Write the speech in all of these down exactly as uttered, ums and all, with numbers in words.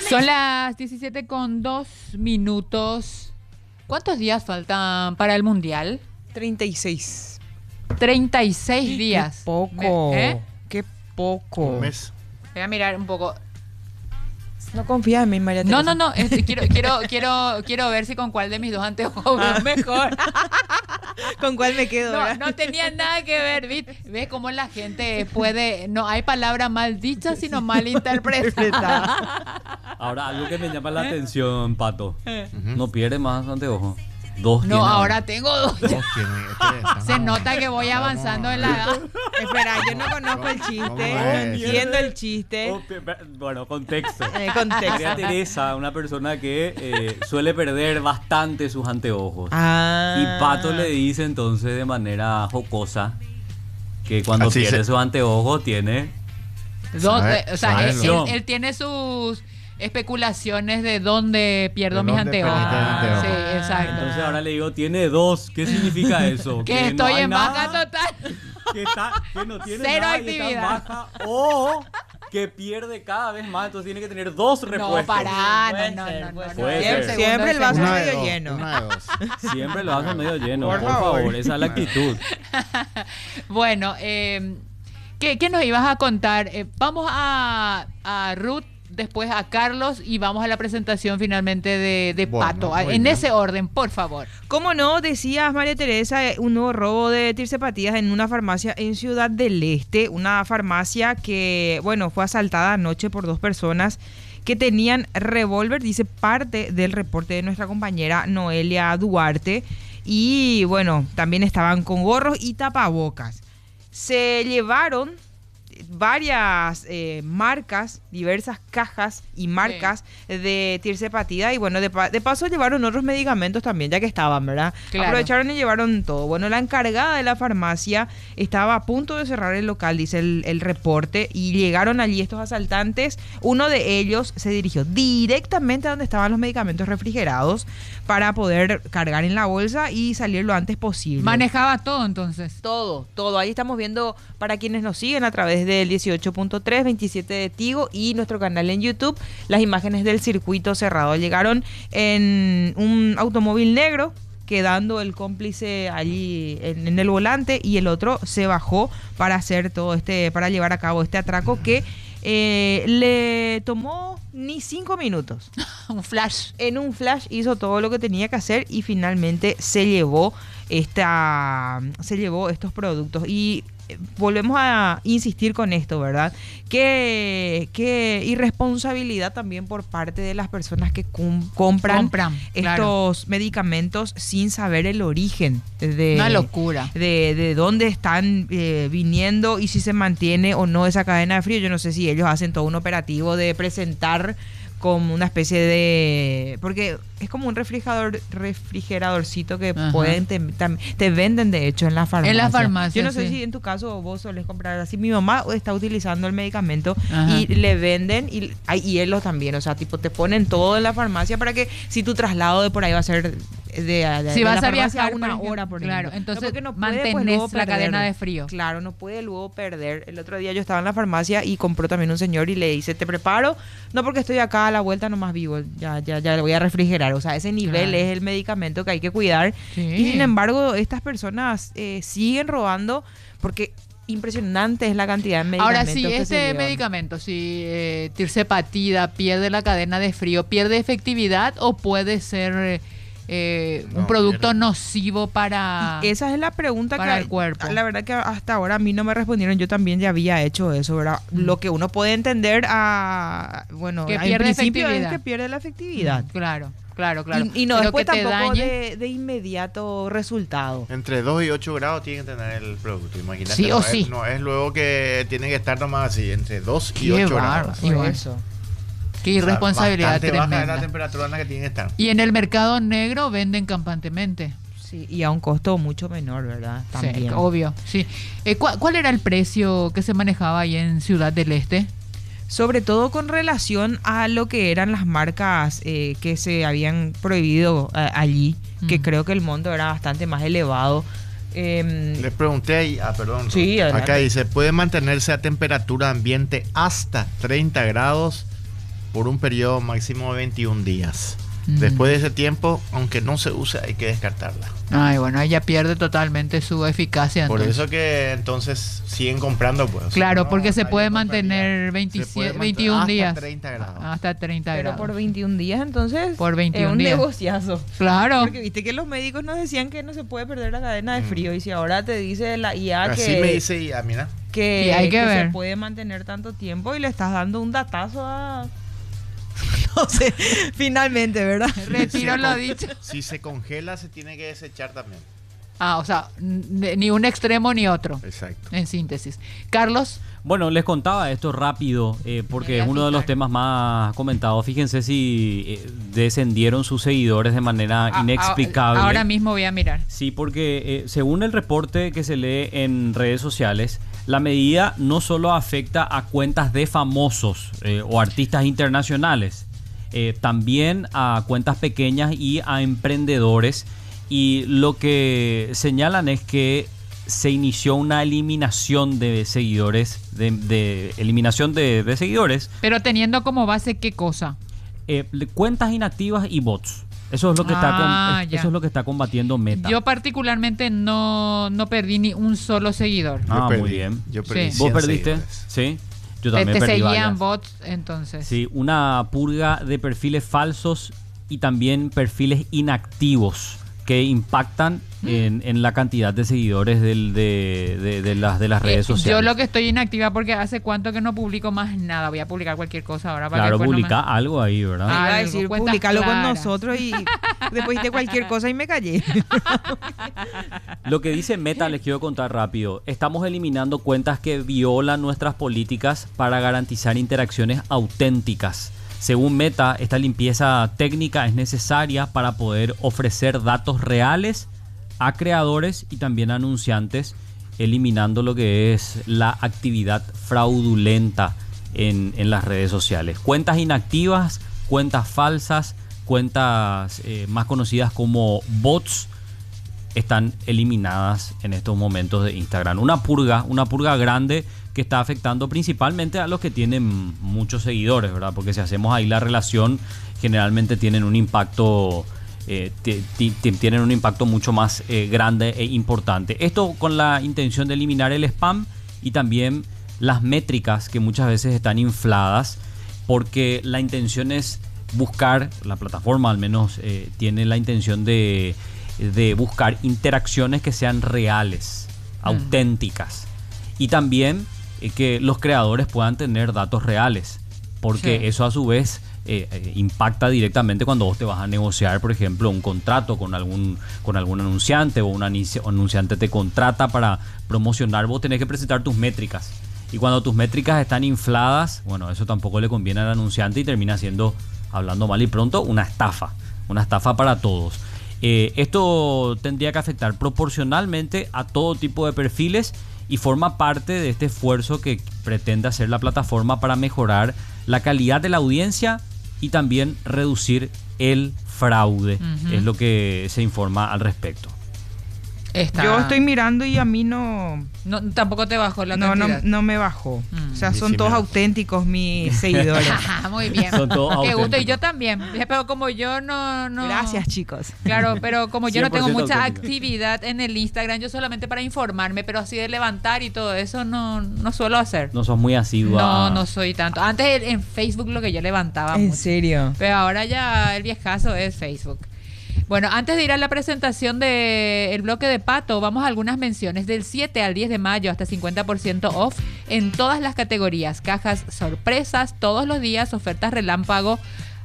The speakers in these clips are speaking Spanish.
Son las diecisiete con dos minutos. ¿Cuántos días faltan para el Mundial? treinta y seis. treinta y seis días. Qué poco. Me- ¿eh? Qué poco. Un mes. Voy a mirar un poco. No confías en mí, María No, Teresa. no, no. este, quiero, quiero, quiero, quiero ver si con cuál de mis dos anteojos veo mejor. ¿Con cuál me quedo? No, verdad? no tenía nada que ver, ¿viste? ¿Ves cómo la gente puede? No hay palabra mal dicha, sino mal interpretada. Ahora, algo que me llama la atención, Pato. No pierde más anteojos. Dos No, tiene ahora tengo dos. Vos tienes- este, Se estamos- nota que voy avanzando en la edad. Espera, yo no conozco el ¿Cómo chiste. es? Entiendo el chiste. Oh, pe- pe- bueno, contexto. Eh, contexto. María Teresa, una persona que eh, suele perder bastante sus anteojos. Ah. Y Pato le dice entonces de manera jocosa que cuando Así pierde se- sus anteojos tiene... ¿Dónde? Sabe- O sea, él, sabe lo- él- él tiene sus especulaciones de dónde pierdo De mis dónde anteojos. perdiste los anteojos. Sí, exacto. Entonces ahora le digo, tiene dos. ¿Qué significa eso? que no estoy hay en nada, baja total. Que, está, que no tiene Cero nada y está en actividad. baja, o que pierde cada vez más, entonces tiene que tener dos repuestos. No, pará, Puede no, no, ser, no, no, puede no, ser. no, Puede el ser. segundo Siempre el es vaso segundo. Una de medio dos, lleno. una de dos. Siempre lo hace medio lleno, Por por, favor. favor, esa es la actitud. Bueno, eh, ¿qué, qué nos ibas a contar? Eh, vamos a, a Ruth, después a Carlos y vamos a la presentación finalmente de, de Bueno, Pato. muy En bien. ese orden, por favor. ¿Cómo no? Decías, María Teresa, eh, un nuevo robo de tirsepatías en una farmacia en Ciudad del Este. Una farmacia que, bueno, fue asaltada anoche por dos personas que tenían revólver, dice parte del reporte de nuestra compañera Noelia Duarte. Y, bueno, también estaban con gorros y tapabocas. Se llevaron varias eh, marcas, diversas cajas y marcas de tirsepatida y bueno, de, pa- de paso llevaron otros medicamentos también, ya que estaban, ¿verdad? Claro. Aprovecharon y llevaron todo. Bueno, la encargada de la farmacia estaba a punto de cerrar el local, dice el, el reporte, y llegaron allí estos asaltantes. Uno de ellos se dirigió directamente a donde estaban los medicamentos refrigerados para poder cargar en la bolsa y salir lo antes posible. Manejaba todo entonces. Todo, todo. Ahí estamos viendo para quienes nos siguen a través del dieciocho punto tres, veintisiete de Tigo y nuestro canal en YouTube, las imágenes del circuito cerrado. Llegaron en un automóvil negro, quedando el cómplice allí en, en el volante y el otro se bajó para hacer todo este, para llevar a cabo este atraco que eh, le tomó ni cinco minutos. Un flash. En un flash hizo todo lo que tenía que hacer y finalmente se llevó esta se llevó estos productos. Y eh, volvemos a insistir con esto, ¿verdad? Que, que irresponsabilidad también por parte de las personas que cum- compran, Compran, estos claro. medicamentos sin saber el origen de, Una locura. de, de dónde están eh, viniendo y si se mantiene o no esa cadena de frío. Yo no sé si ellos hacen todo un operativo de presentar como una especie de... Porque es como un refrigerador refrigeradorcito que Ajá. pueden te, tam- te venden de hecho en la farmacia. En la farmacia, Yo no sé sí. si en tu caso vos solés comprar así. Mi mamá está utilizando el medicamento Ajá. y le venden y hay hielos también. O sea, tipo te ponen todo en la farmacia para que si tu traslado de por ahí va a ser de, de, Si de vas la a farmacia viajar, una por ejemplo, hora por claro, ejemplo. entonces porque no puede, pues, mantenés luego la perder. cadena de frío. Claro, no puede luego perder. El otro día yo estaba en la farmacia y compró también un señor y le dice, te preparo, no porque estoy acá a la vuelta nomás vivo, ya, ya, ya le voy a refrigerar. O sea, ese nivel Claro. es el medicamento que hay que cuidar. Sí. Y sin embargo, estas personas eh, siguen robando porque impresionante es la cantidad de medicamentos. Ahora, si que se este llevan. medicamento, si eh, tirsepatida pierde la cadena de frío, ¿pierde efectividad o puede ser eh, un No, producto pierde. nocivo para... Esa es la pregunta para que el cuerpo? La verdad que hasta ahora a mí no me respondieron. Yo también ya había hecho eso, ¿verdad? Mm. Lo que uno puede entender a bueno, Que en pierde principio es efectividad. que pierde la efectividad. Claro, claro, claro. Y, y no Pero después que te tampoco dañe. de, de inmediato resultado. Entre dos y ocho grados tiene que tener el producto, imagínate. Sí o no es- sí. no es luego que tiene que estar nomás así, entre dos y Qué ocho bárbaro. grados. Igual. Por eso. Qué O sea, irresponsabilidad bastante baja es tremenda. la temperatura en la que tiene que estar. Y en el mercado negro venden campantemente. Sí, y a un costo mucho menor, ¿verdad? También. Sí, obvio. Sí. Eh, ¿cuál, cuál era el precio que se manejaba ahí en Ciudad del Este? Sobre todo con relación a lo que eran las marcas eh, que se habían prohibido eh, allí, que Mm. creo que el monto era bastante más elevado. Em, Les pregunté ahí, ah, perdón. Sí, adelante. Acá dice, puede mantenerse a temperatura ambiente hasta treinta grados por un periodo máximo de veintiún días. Después de ese tiempo, aunque no se use, hay que descartarla. Ay, bueno, ella pierde totalmente su eficacia. Por Entonces. eso que entonces siguen comprando, pues. Claro, No, porque se nadie puede compraría. mantener Se veintisiete, puede mantener veintiún hasta días. treinta grados. Hasta treinta Pero grados. por veintiún días, entonces. Por veintiún es un días. negociazo. Claro. Porque viste que los médicos nos decían que no se puede perder la cadena de frío. Y si ahora te dice la I A Así que, me dice I A, mira. que, Sí, hay que que se ver. puede mantener tanto tiempo y le estás dando un datazo a. No sé, finalmente, ¿verdad? Retiro Si lo se- dicho. Si se congela, se tiene que desechar también. Ah, o sea, n- ni un extremo ni otro. Exacto. En síntesis. Carlos. Bueno, les contaba esto rápido eh, porque Quería es uno de los fijar. temas más comentados. Fíjense si eh, descendieron sus seguidores de manera a- a- inexplicable. Ahora mismo voy a mirar. Sí, porque eh, según el reporte que se lee en redes sociales, la medida no solo afecta a cuentas de famosos eh, o artistas internacionales, eh, también a cuentas pequeñas y a emprendedores. Y lo que señalan es que se inició una eliminación de seguidores, de, de eliminación de, de seguidores, Pero teniendo como base qué cosa. eh, cuentas inactivas y bots. Eso es lo que está Ah, con- ya. eso es lo que está combatiendo Meta. Yo particularmente no, no perdí ni un solo seguidor. Yo Ah, perdí, muy bien. Yo perdí Sí. ¿Vos cien perdiste? seguidores. Sí. Yo Te, también te perdí seguían varias. bots entonces. Sí, una purga de perfiles falsos y también perfiles inactivos que impactan en, en la cantidad de seguidores del- de, de- de las, de las Eh, redes sociales. Yo lo que estoy inactiva porque hace cuánto que no publico más nada. Voy a publicar cualquier cosa ahora para Claro, que después no publica algo ahí, ¿verdad? Te iba a Algo, decir, cuentas publicalo con claras. nosotros y después hice cualquier cosa y me callé. Lo que dice Meta, les quiero contar rápido. Estamos eliminando cuentas que violan nuestras políticas para garantizar interacciones auténticas. Según Meta, esta limpieza técnica es necesaria para poder ofrecer datos reales a creadores y también a anunciantes, eliminando lo que es la actividad fraudulenta en, en las redes sociales. Cuentas inactivas, cuentas falsas, cuentas eh, más conocidas como bots, están eliminadas en estos momentos de Instagram. Una purga, una purga grande que está afectando principalmente a los que tienen muchos seguidores, ¿verdad? Porque si hacemos ahí la relación, generalmente tienen un impacto, eh, ti- ti- ti- tienen un impacto mucho más eh, grande e importante. Esto con la intención de eliminar el spam y también las métricas que muchas veces están infladas, porque la intención es buscar, la plataforma al menos eh, tiene la intención de de buscar interacciones que sean reales, Mm. auténticas, y también eh, que los creadores puedan tener datos reales, porque Sí. eso a su vez eh, eh, impacta directamente cuando vos te vas a negociar, por ejemplo, un contrato con algún con algún anunciante, o un anici- anunciante te contrata para promocionar, vos tenés que presentar tus métricas, y cuando tus métricas están infladas, bueno, eso tampoco le conviene al anunciante y termina siendo, hablando mal y pronto, una estafa, una estafa para todos. Eh, esto tendría que afectar proporcionalmente a todo tipo de perfiles y forma parte de este esfuerzo que pretende hacer la plataforma para mejorar la calidad de la audiencia y también reducir el fraude. Ujú. Es lo que se informa al respecto. Está- Yo estoy mirando y a mí no, No, tampoco te bajó la no, no, cantidad. no me bajó. Mm. O sea, Sí, son sí, todos me- auténticos mis seguidores. Muy bien. Son todos Qué gusto. Y auténticos. yo también. Pero como yo no... no Gracias, chicos. Claro, pero como yo no tengo cien por ciento mucha auténtico. actividad en el Instagram, yo solamente para informarme, pero así de levantar y todo eso no, no suelo hacer. No sos muy asidua. No, no soy tanto. Antes en Facebook lo que yo levantaba En mucho. serio. Pero ahora ya el viejazo es Facebook. Bueno, antes de ir a la presentación del bloque de Pato, vamos a algunas menciones. Del siete al diez de mayo, hasta cincuenta por ciento off en todas las categorías. Cajas sorpresas, todos los días, ofertas relámpago.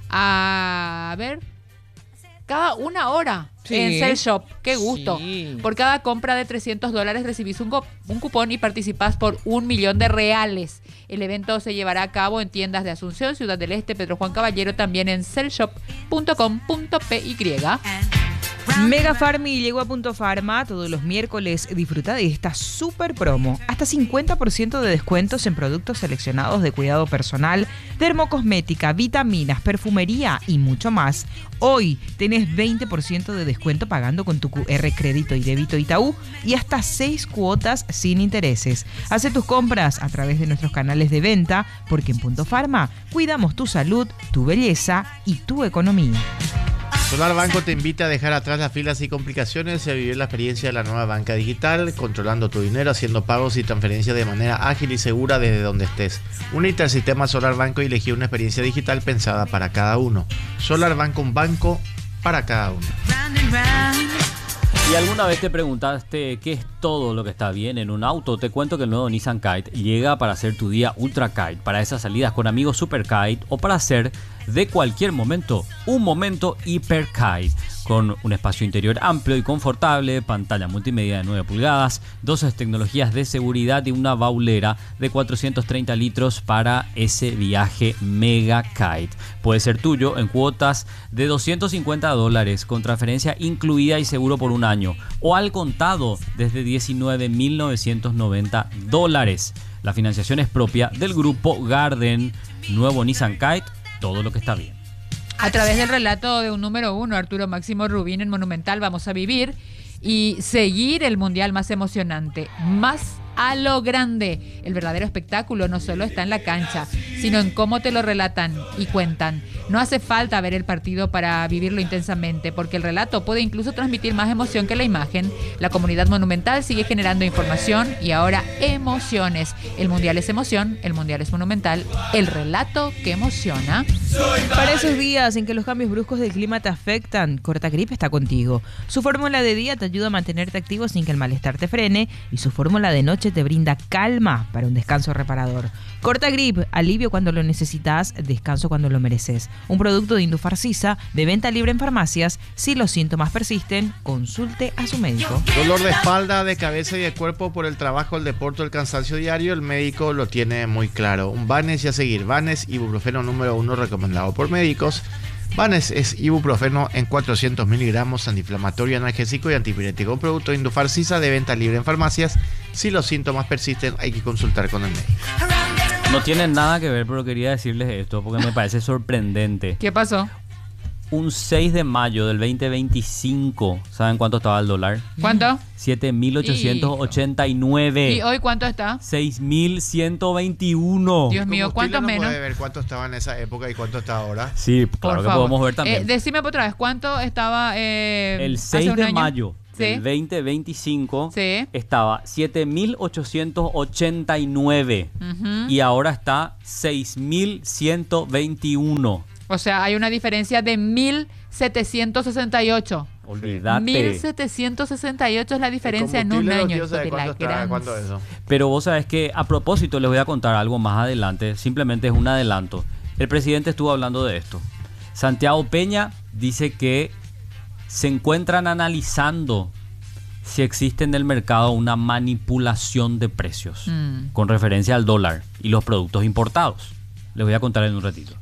A ver, cada una hora Sí. en Cell Shop. Qué gusto. Sí. Por cada compra de trescientos dólares recibís un, co- un cupón y participás por un millón de reales. El evento se llevará a cabo en tiendas de Asunción, Ciudad del Este, Pedro Juan Caballero, también en cellshop punto com punto p y. Mega Farm y Yegua Punto Pharma todos los miércoles disfruta de esta super promo. Hasta cincuenta por ciento de descuentos en productos seleccionados de cuidado personal, dermocosmética, vitaminas, perfumería y mucho más. Hoy tenés veinte por ciento de descuento pagando con tu Q R Crédito y Débito Itaú y hasta seis cuotas sin intereses. Hace tus compras a través de nuestros canales de venta porque en Punto Pharma cuidamos tu salud, tu belleza y tu economía. Solar Banco te invita a dejar atrás las filas y complicaciones y a vivir la experiencia de la nueva banca digital, controlando tu dinero, haciendo pagos y transferencias de manera ágil y segura desde donde estés. Únete al sistema Solar Banco y elegí una experiencia digital pensada para cada uno. Solar Banco, un banco para cada uno. ¿Y alguna vez te preguntaste qué es todo lo que está bien en un auto? Te cuento que el nuevo Nissan Kite llega para hacer tu día Ultra Kite, para esas salidas con amigos Super Kite o para hacer de cualquier momento un momento Hyper Kite. Con un espacio interior amplio y confortable, pantalla multimedia de nueve pulgadas, doce tecnologías de seguridad y una baulera de cuatrocientos treinta litros para ese viaje mega kite. Puede ser tuyo en cuotas de doscientos cincuenta dólares con transferencia incluida y seguro por un año o al contado desde diecinueve mil novecientos noventa dólares. La financiación es propia del grupo Garden. Nuevo Nissan Kite, todo lo que está bien. A través del relato de un número uno, Arturo Máximo Rubín en Monumental, vamos a vivir y seguir el mundial más emocionante, más a lo grande. El verdadero espectáculo no solo está en la cancha, sino en cómo te lo relatan y cuentan. No hace falta ver el partido para vivirlo intensamente, porque el relato puede incluso transmitir más emoción que la imagen. La comunidad Monumental sigue generando información y ahora emociones. El mundial es emoción, el mundial es Monumental, el relato que emociona. Para esos días en que los cambios bruscos del clima te afectan, Cortagrip está contigo. Su fórmula de día te ayuda a mantenerte activo sin que el malestar te frene y su fórmula de noche te brinda calma para un descanso reparador. Cortagrip, alivio cuando lo necesitas, descanso cuando lo mereces. Un producto de Indufarcisa, de venta libre en farmacias. Si los síntomas persisten, consulte a su médico. Dolor de espalda, de cabeza y de cuerpo por el trabajo, el deporte, el cansancio diario, el médico lo tiene muy claro. Un Vanes y a seguir. Vanes, ibuprofeno número uno recomendado por médicos. Vanes es ibuprofeno en cuatrocientos miligramos, antiinflamatorio, analgésico y antipirético. Un producto de Indufarcisa de venta libre en farmacias. Si los síntomas persisten, hay que consultar con el médico. No tiene nada que ver, pero quería decirles esto porque me parece sorprendente. ¿Qué pasó? Un seis de mayo del veinte veinticinco, ¿saben cuánto estaba el dólar? ¿Cuánto? siete mil ochocientos ochenta y nueve. ¿Y hoy cuánto está? seis mil ciento veintiuno. Dios mío, ¿cuánto no menos? Puede ver cuánto estaba en esa época y cuánto está ahora. Sí, Por claro que favor. podemos ver también. Eh, decime otra vez, ¿cuánto estaba eh, el hace seis un de año? mayo Sí. del veinte veinticinco Sí. estaba siete mil ochocientos ochenta y nueve Ujú. y ahora está seis mil ciento veintiuno. O sea, hay una diferencia de mil setecientos sesenta y ocho. Olvídate. mil setecientos sesenta y ocho es la diferencia en un año. Hijo de la gran... ¿Cuánto es eso? Pero vos sabés que a propósito les voy a contar algo más adelante, simplemente es un adelanto. El presidente estuvo hablando de esto. Santiago Peña dice que se encuentran analizando si existe en el mercado una manipulación de precios Mm. con referencia al dólar y los productos importados. Les voy a contar en un ratito.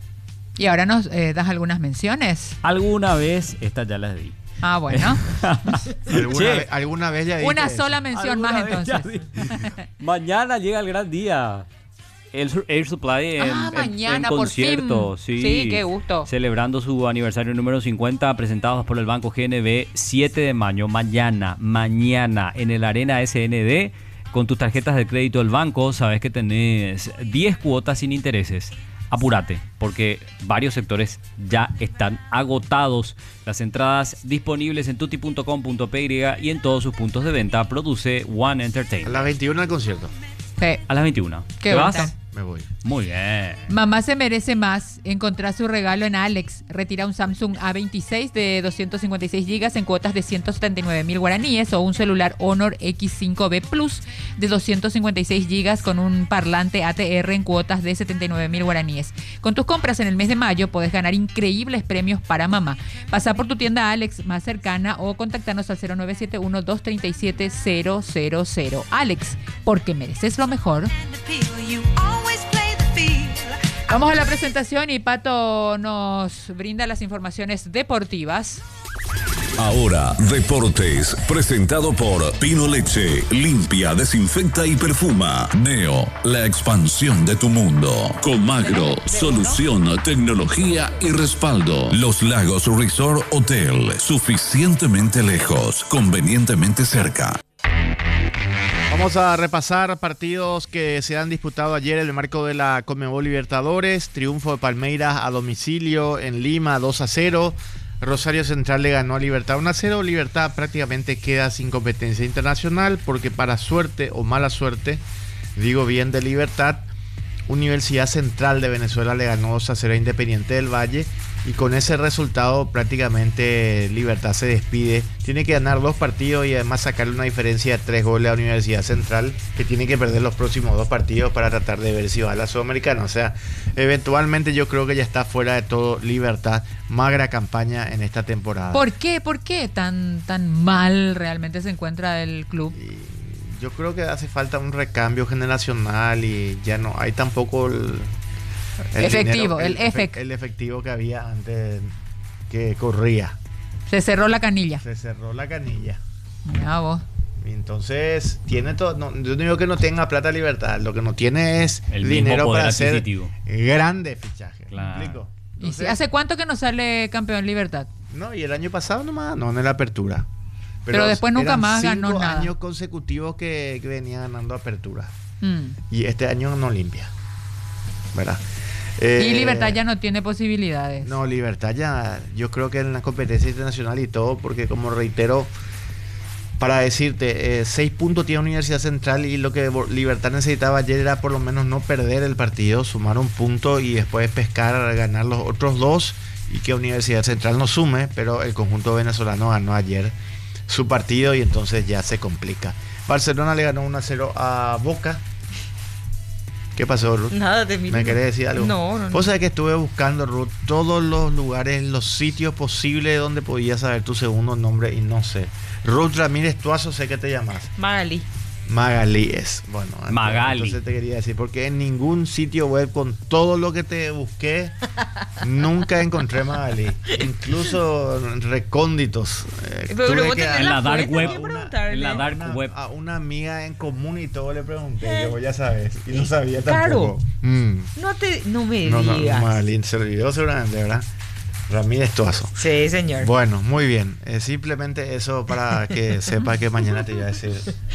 Y ahora nos eh, das algunas menciones. Alguna vez, estas ya las di. Ah, bueno. ¿Alguna, Che. vez, ¿Alguna vez ya dije Una eso? sola mención Alguna más vez ya entonces. di. Mañana llega el gran día. El Sur- Air Supply en, Ah, en- mañana, en por concierto. fin. Sí. Sí, qué gusto. Celebrando su aniversario número cincuenta, presentados por el Banco G N B, siete de mayo, mañana, mañana, en el Arena S N D, con tus tarjetas de crédito del banco, sabes que tenés diez cuotas sin intereses. Apúrate, porque varios sectores ya están agotados. Las entradas disponibles en tutti punto com punto p y y en todos sus puntos de venta. Produce One A Entertainment. las veintiuna el concierto. Sí. A las veintiuna. Qué ¿Te vas? bonito. Me voy. Muy bien. Mamá se merece más. Encontrar su regalo en Alex. Retira un Samsung A veintiséis de doscientos cincuenta y seis gigas en cuotas de ciento setenta y nueve mil guaraníes o un celular Honor X cinco B Plus de doscientos cincuenta y seis gigas con un parlante A T R en cuotas de setenta y nueve mil guaraníes. Con tus compras en el mes de mayo podés ganar increíbles premios para mamá. Pasa por tu tienda Alex más cercana o contactanos al cero nueve siete uno, dos tres siete, cero cero cero. Alex, porque mereces lo mejor. Vamos a la presentación y Pato nos brinda las informaciones deportivas. Ahora, Deportes, presentado por Pino Leche, limpia, desinfecta y perfuma. Neo, la expansión de tu mundo. Comagro, solución, tecnología y respaldo. Los Lagos Resort Hotel, suficientemente lejos, convenientemente cerca. Vamos a repasar partidos que se han disputado ayer en el marco de la Conmebol Libertadores. Triunfo de Palmeiras a domicilio en Lima, dos a cero. Rosario Central le ganó a Libertad uno a cero. Libertad prácticamente queda sin competencia internacional porque, para suerte o mala suerte, digo bien de Libertad, Universidad Central de Venezuela le ganó dos a cero a Independiente del Valle, y con ese resultado prácticamente Libertad se despide. Tiene que ganar dos partidos y además sacarle una diferencia de tres goles a Universidad Central, que tiene que perder los próximos dos partidos para tratar de ver si va a la Sudamericana. O sea, eventualmente yo creo que ya está fuera de todo Libertad. Magra campaña en esta temporada. ¿Por qué? ¿Por qué tan, tan mal realmente se encuentra el club? Y yo creo que hace falta un recambio generacional y ya no hay tampoco el, el efectivo, dinero, el, el, efect. el efectivo que había antes, que corría. Se cerró la canilla. Se cerró la canilla. Ya vos. Y entonces tiene todo. No, yo no digo que no tenga plata Libertad, lo que no tiene es El dinero mismo poder para hacer adquisitivo. grandes fichajes. Claro. ¿Me explico? ¿Y Entonces, si, hace cuánto que no sale campeón Libertad? no, y el año pasado nomás, no, en la apertura. Pero después nunca eran más cinco ganó nada. años consecutivos que, que venía ganando apertura. Mm. Y este año no limpia. ¿Verdad? Y Eh, Libertad ya no tiene posibilidades. No, Libertad ya, yo creo que en la competencia internacional y todo, porque como reitero, para decirte, eh, seis puntos tiene Universidad Central y lo que Libertad necesitaba ayer era por lo menos no perder el partido, sumar un punto y después pescar, ganar los otros dos y que Universidad Central no sume, pero el conjunto venezolano ganó ayer su partido y entonces ya se complica. Barcelona le ganó uno a cero a Boca. ¿Qué pasó, Ruth? Nada, te miro. ¿Me querés decir algo? No, no, no. Vos sabés que estuve buscando, Ruth, todos los lugares, los sitios posibles donde podías saber tu segundo nombre y no sé. Ruth Ramírez Tuazo, sé que te llamas. Magali. Magali es. Bueno, Magali. entonces te quería decir, porque en ningún sitio web con todo lo que te busqué, nunca encontré Magali. Incluso recónditos. Eh, Pero tuve vos que tenés a- En la la dark fuente, web, hay que preguntarle. en la dark una- web. a una amiga en común y todo le pregunté, yo ya sabes, y no sabía Claro. tampoco. Mm. No te, no me No, no, digas. Magali, se olvidó seguramente, ¿verdad? Ramírez Tuazo. Sí, señor. Bueno, muy bien. Eh, simplemente eso para que sepa que mañana te iba a decir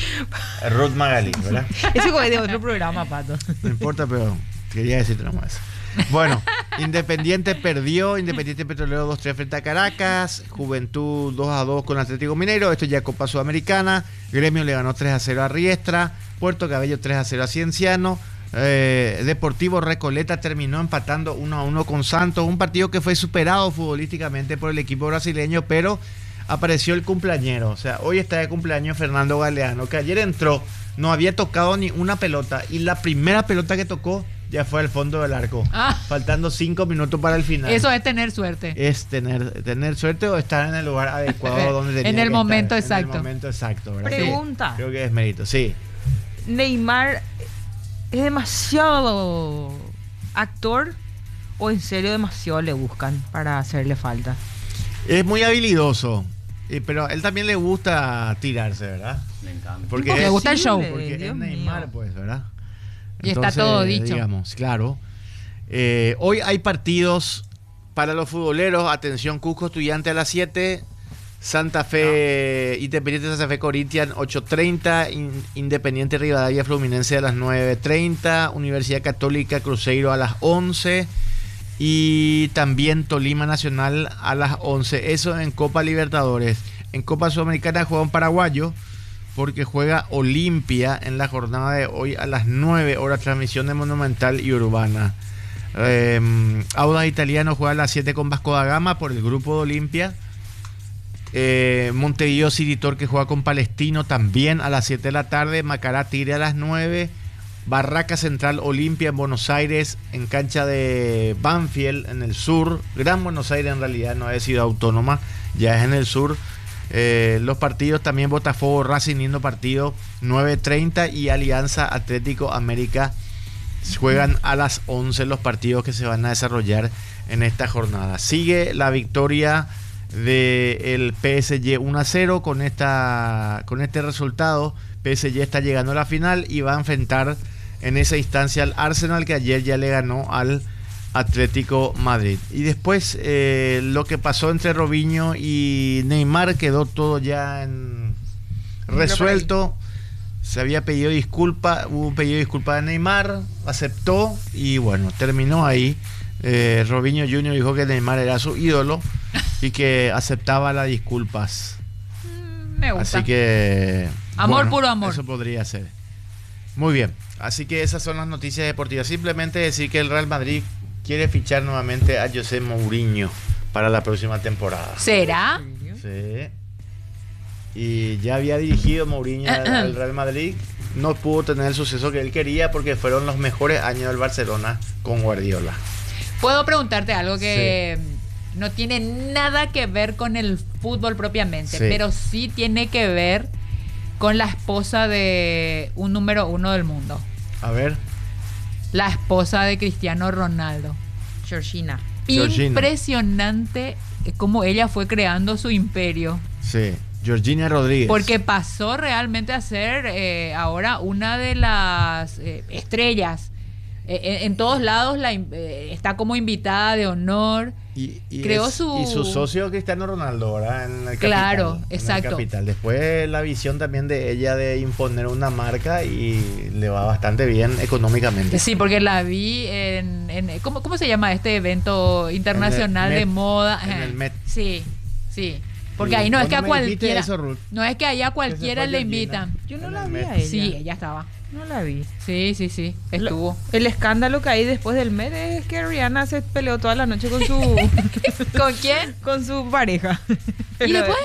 Ruth Magali, ¿verdad? Eso es de otro programa, Pato. No importa, pero quería decirte nomás eso. Bueno, Independiente perdió, Independiente Petrolero dos tres frente a Caracas, Juventud dos a dos con Atlético Mineiro, esto ya Copa Sudamericana, Gremio le ganó tres a cero a Riestra, Puerto Cabello tres a cero a Cienciano, eh, Deportivo Recoleta terminó empatando uno a uno con Santos, un partido que fue superado futbolísticamente por el equipo brasileño, pero apareció el cumpleañero, o sea, hoy está de cumpleaños Fernando Galeano, que ayer entró, no había tocado ni una pelota y la primera pelota que tocó ya fue al fondo del arco, Ah. faltando cinco minutos para el final. Eso es tener suerte. Es tener, tener suerte o estar en el lugar adecuado donde tenía En el que momento estar, exacto. En el momento exacto, ¿verdad? Pregunta. Sí, creo que es mérito, sí. ¿Neymar es demasiado actor o en serio demasiado le buscan para hacerle falta? Es muy habilidoso, eh, pero a él también le gusta tirarse, ¿verdad? Me encanta. Porque Le es- gusta el show. Porque Dios es Neymar, mío. pues, ¿verdad? Y está todo dicho. Digamos, claro. Eh, hoy hay partidos para los futboleros. Atención, Cusco Estudiante a las siete. Santa Fe, Independiente Santa Fe Corinthians ocho treinta. In- Independiente Rivadavia Fluminense a las nueve treinta. Universidad Católica Cruzeiro a las once. Y también Tolima Nacional a las once. Eso en Copa Libertadores. En Copa Sudamericana juega un paraguayo, porque juega Olimpia en la jornada de hoy a las nueve horas, transmisión de Monumental y Urbana. Eh, Audax Italiano juega a las siete con Vasco da Gama por el grupo de Olimpia. Eh, Montevideo City Torque juega con Palestino también a las siete de la tarde. Macará Tigre a las nueve. Barraca Central Olimpia en Buenos Aires, en cancha de Banfield en el sur. Gran Buenos Aires en realidad, no es ciudad autónoma, ya es en el sur. Eh, los partidos también Botafogo Racing, lindo partido, nueve treinta, y Alianza Atlético América juegan a las once los partidos que se van a desarrollar en esta jornada. Sigue la victoria del P S G uno a cero. Con, esta, con este resultado, P S G está llegando a la final y va a enfrentar en esa instancia al Arsenal, que ayer ya le ganó al Atlético Madrid. Y después eh, lo que pasó entre Robinho y Neymar quedó todo ya en resuelto. Se había pedido disculpa, hubo un pedido de disculpa de Neymar, aceptó y bueno, terminó ahí. Eh, Robinho junior dijo que Neymar era su ídolo y que aceptaba las disculpas. Me gusta. Así que... Amor, bueno, puro amor. Eso podría ser. Muy bien. Así que esas son las noticias deportivas. Simplemente decir que el Real Madrid quiere fichar nuevamente a José Mourinho para la próxima temporada. ¿Será? Sí. Y ya había dirigido Mourinho al, al Real Madrid. No pudo tener el suceso que él quería porque fueron los mejores años del Barcelona con Guardiola. Puedo preguntarte algo que sí. no tiene nada que ver con el fútbol propiamente, Sí. pero sí tiene que ver con la esposa de un número uno del mundo. A ver. La esposa de Cristiano Ronaldo. Georgina. Georgina. Impresionante cómo ella fue creando su imperio. Sí. Georgina Rodríguez. Porque pasó realmente a ser eh, ahora una de las eh, estrellas. Eh, en, en todos lados la, eh, está como invitada de honor. Y, y, creó es- su- y su socio Cristiano Ronaldo, ¿verdad? En el Claro, capital, en exacto. el capital. Después la visión también de ella de imponer una marca y le va bastante bien económicamente. Sí, porque la vi en... en- ¿cómo, ¿Cómo se llama este evento internacional En el de Met, moda? en Ajá. el Met. Sí, sí. Porque Y ahí no es vos que a no me dijiste cualquiera... eso, Ruth. No es que ahí a cualquiera fue le Georgina. invitan. Yo no En la el vi Met. a ella. Sí, ella estaba. No la vi. Sí, sí, sí. Estuvo. El escándalo que hay después del mes es que Rihanna se peleó toda la noche con su ¿Con quién? con su pareja. ¿Y después?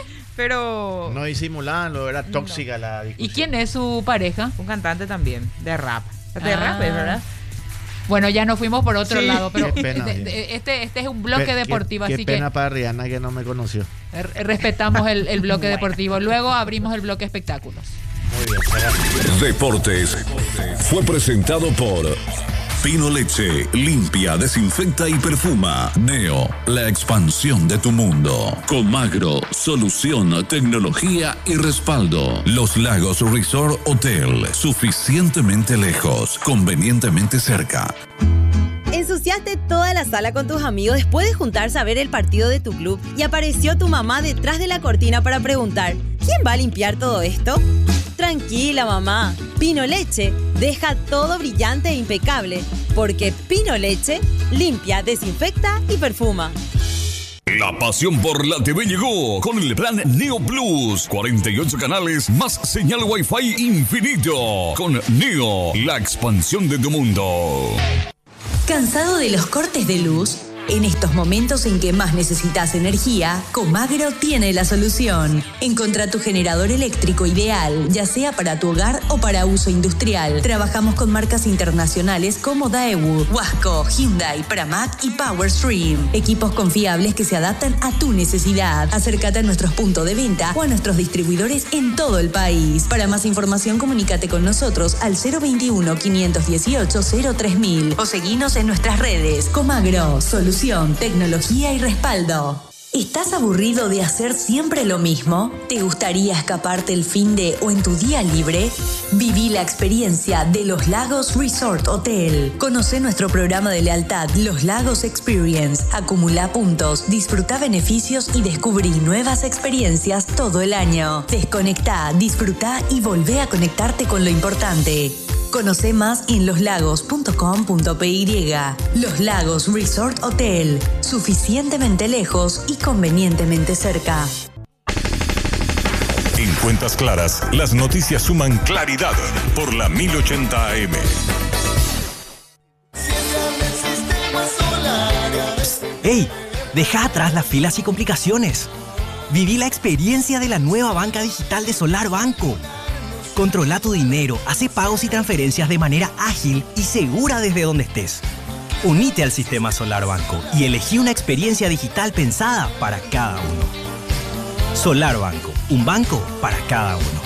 Pero No disimulaban, lo era tóxica la discusión. ¿Y quién es su pareja? un cantante también de rap. De Ah. rap, ¿es verdad? Bueno, ya nos fuimos por otro Sí. lado, pero Qué pena, de- bien. de- este, este es un Pe- bloque qué- deportivo, qué así pena para Rihanna que no me conoció. que r- respetamos el, el bloque deportivo. Luego abrimos el bloque espectáculos. Muy bien, gracias. Deportes fue presentado por Pino Leche, limpia, desinfecta y perfuma. Neo, la expansión de tu mundo. Comagro, solución, tecnología y respaldo. Los Lagos Resort Hotel, suficientemente lejos, convenientemente cerca. Ensuciaste toda la sala con tus amigos después de juntarse a ver el partido de tu club y apareció tu mamá detrás de la cortina para preguntar, ¿quién va a limpiar todo esto? Tranquila, mamá. Pino Leche deja todo brillante e impecable, porque Pino Leche limpia, desinfecta y perfuma. La pasión por la T V llegó con el plan Neo Plus. cuarenta y ocho canales más señal Wi-Fi infinito. Con Neo, la expansión de tu mundo. ¿Cansado de los cortes de luz? En estos momentos en que más necesitas energía, Comagro tiene la solución. Encontrá tu generador eléctrico ideal, ya sea para tu hogar o para uso industrial. Trabajamos con marcas internacionales como Daewoo, Wasco, Hyundai, Pramac y Powerstream. Equipos confiables que se adaptan a tu necesidad. Acércate a nuestros puntos de venta o a nuestros distribuidores en todo el país. Para más información, comunícate con nosotros al cero veintiuno, quinientos dieciocho, cero tres mil o seguinos en nuestras redes. Comagro, solución, tecnología y respaldo. ¿Estás aburrido de hacer siempre lo mismo? ¿Te gustaría escaparte el fin de o en tu día libre? Viví la experiencia de Los Lagos Resort Hotel. Conoce nuestro programa de lealtad Los Lagos Experience. Acumula puntos, disfruta beneficios y descubrí nuevas experiencias todo el año. Desconectá, disfruta y volvé a conectarte con lo importante. Conoce más en loslagos punto com punto p y. Los Lagos Resort Hotel. Suficientemente lejos y convenientemente cerca. En Cuentas Claras, las noticias suman claridad por la mil ochenta A M. ¡Ey! Deja atrás las filas y complicaciones. Viví la experiencia de la nueva banca digital de Solar Banco. Controla tu dinero, hace pagos y transferencias de manera ágil y segura desde donde estés. Unite al sistema Solar Banco y elegí una experiencia digital pensada para cada uno. Solar Banco, un banco para cada uno.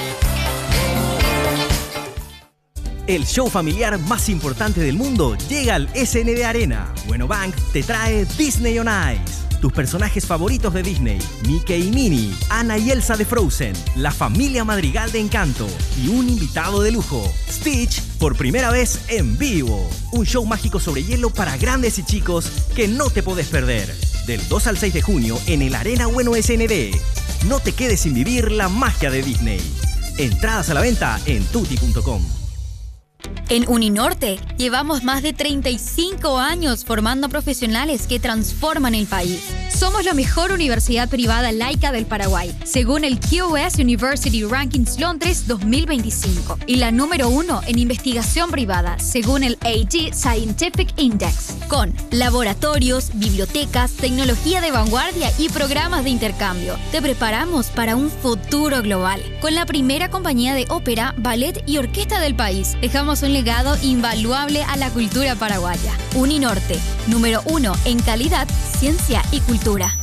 El show familiar más importante del mundo llega al S N B Arena. Bueno Bank te trae Disney on Ice. tus personajes favoritos de Disney, Mickey y Minnie, Anna y Elsa de Frozen, la familia Madrigal de Encanto y un invitado de lujo, Stitch, por primera vez en vivo. Un show mágico sobre hielo para grandes y chicos que no te podés perder. Del dos al seis de junio en el Arena Bueno S N D. No te quedes sin vivir la magia de Disney. Entradas a la venta en tutti punto com. En Uninorte llevamos más de treinta y cinco años formando profesionales que transforman el país. Somos la mejor universidad privada laica del Paraguay, según el Q S University Rankings Londres dos mil veinticinco, y la número uno en investigación privada, según el A G Scientific Index, con laboratorios, bibliotecas, tecnología de vanguardia y programas de intercambio. Te preparamos para un futuro global. Con la primera compañía de ópera, ballet y orquesta del país, dejamos un legado invaluable a la cultura paraguaya. Uninorte, número uno en calidad, ciencia y cultura.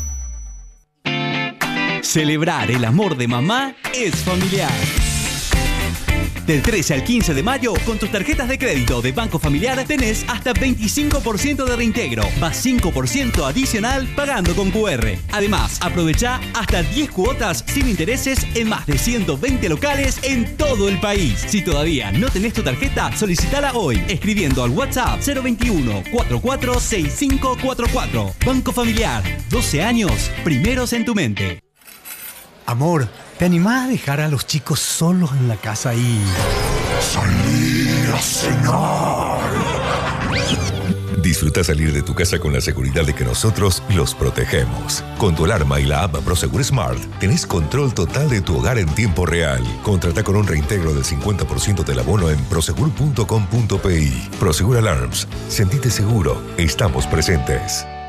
Celebrar el amor de mamá es familiar. Del trece al quince de mayo, con tus tarjetas de crédito de Banco Familiar tenés hasta veinticinco por ciento de reintegro, más cinco por ciento adicional pagando con Q R. Además, aprovecha hasta diez cuotas sin intereses en más de ciento veinte locales en todo el país. Si todavía no tenés tu tarjeta, solicitala hoy, escribiendo al WhatsApp cero veintiuno, cuarenta y cuatro, sesenta y cinco cuarenta y cuatro. Banco Familiar, doce años, primeros en tu mente. Amor, ¿te animás a dejar a los chicos solos en la casa y salir a cenar? Disfruta salir de tu casa con la seguridad de que nosotros los protegemos. Con tu alarma y la app Prosegur Smart, tenés control total de tu hogar en tiempo real. Contrata con un reintegro del cincuenta por ciento del abono en prosegur punto com punto pe i. Prosegur Alarms. Sentite seguro. Estamos presentes.